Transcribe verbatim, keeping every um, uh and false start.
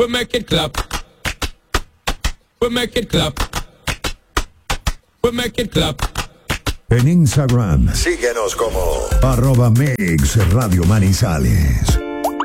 We make it clap. We make it clap. We make it clap. En Instagram, síguenos como arroba Mix Radio Manizales.